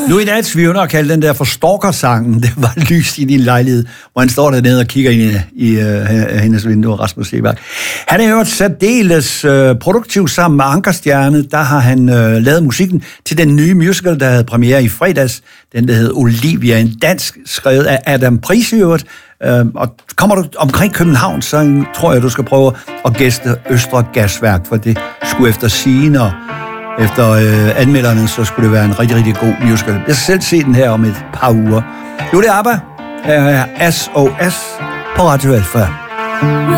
Louis Nats, vi under at kalde den der for stalker-sangen. Det var lys i din lejlighed, hvor han står dernede og kigger ind i hendes vindue, Rasmus Seebach. Han er jo særdeles produktiv sammen med Ankerstjerne. Der har han lavet musikken til den nye musical, der havde premiere i fredags. Den, der hed Olivia, en dansk skrevet af Adam Prisøvert. Og kommer du omkring København, så tror jeg, du skal prøve at gæste Østre Gasværk, for det skulle efter sigende og efter anmelderne, så skulle det være en rigtig, rigtig god musical. Jeg skal selv se den her om et par uger. Nu er det ABBA. Her er SOS på Radio Alfa.